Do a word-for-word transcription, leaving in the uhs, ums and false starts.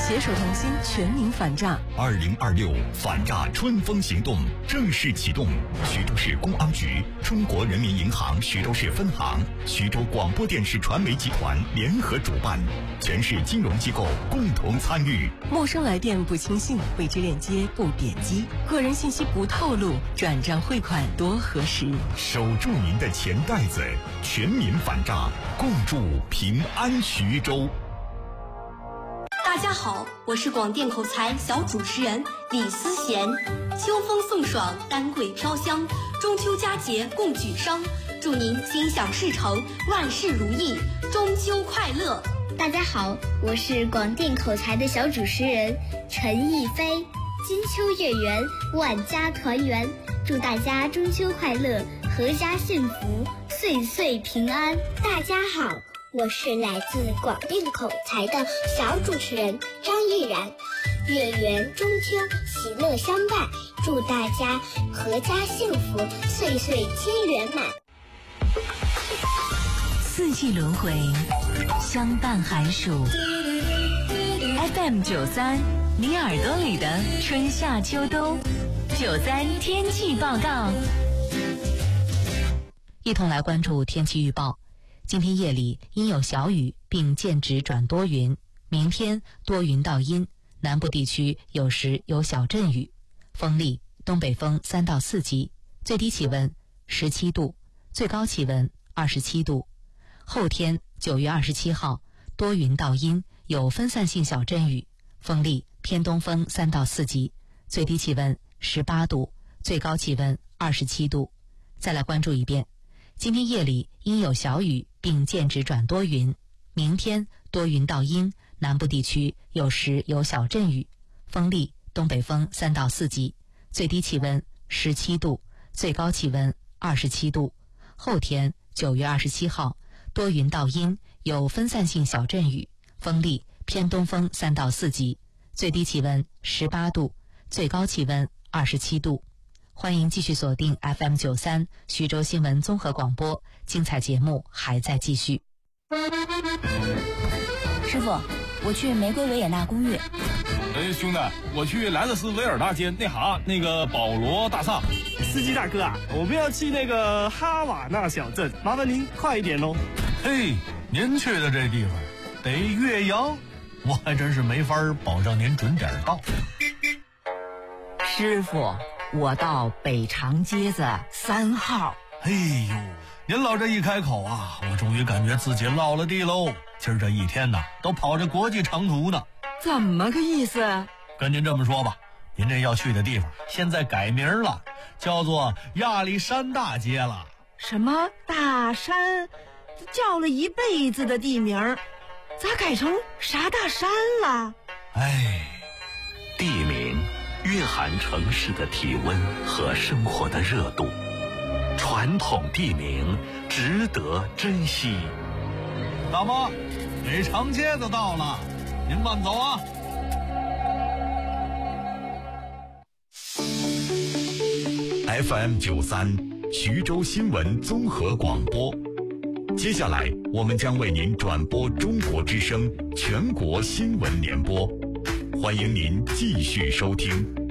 携手同心，全民反诈。 二零二六反诈春风行动正式启动。徐州市公安局、中国人民银行徐州市分行、徐州广播电视传媒集团联合主办，全市金融机构共同参与。 陌生来电不轻信，未知链接不点击，个人信息不透露，转账汇款多核实。 守住您的钱袋子，全民反诈，共筑平安徐州。 大家好，我是广电口才小主持人李思贤。秋风送爽，丹桂飘香，中秋佳节共举觞，祝您心想事成，万事如意，中秋快乐。 大家好，我是广电口才的小主持人陈逸飞。金秋月圆，万家团圆，祝大家中秋快乐，阖家幸福，岁岁平安。 大家好，我是来自广电口才的小主持人张毅然。月圆中秋，喜乐相伴，祝大家阖家幸福，岁岁皆圆满。 四季轮回，相伴寒暑。F M 九三，你耳朵里的春夏秋冬。九三天气报告， 一同来关注天气预报。今天夜里阴有小雨，并间止转多云。明天多云到阴，南部地区有时有小阵雨。风力东北风三到四级，最低气温十七度，最高气温二十七度。后天九月二十七号多云到阴，有分散性小阵雨，风力偏东风三到四级，最低气温十八度，最高气温二十七度。再来关注一遍，今天夜里阴有小雨，并间止转多云。明天多云到阴，南部地区有时有小阵雨，风力东北风三到四级，最低气温十七度，最高气温二十七度。后天九月二十七号多云到阴，有分散性小阵雨，风力偏东风三到四级，最低气温十八度，最高气温二十七度。欢迎继续锁定 F M 九三 徐州新闻综合广播，精彩节目还在继续。 师傅，我去玫瑰维也纳公寓。 哎，兄弟，我去莱克斯维尔大街那哈那个保罗大厦。 司机大哥啊，我们要去那个哈瓦那小镇，麻烦您快一点喽。 嘿，您去的这地方得岳阳，我还真是没法保证您准点到。 师傅，我到北长街子三号。 哎呦，您老这一开口啊，我终于感觉自己落了地喽。今儿这一天呐，都跑着国际长途呢。 怎么个意思？ 跟您这么说吧，您这要去的地方现在改名了，叫做亚历山大街了。 什么大山？叫了一辈子的地名，咋改成啥大山了？ 哎， 地名蕴含城市的体温和生活的热度，传统地名值得珍惜。 大妈，北长街子到了，您慢走啊。 F M 九三徐州新闻综合广播，接下来我们将为您转播中国之声全国新闻联播，欢迎您继续收听。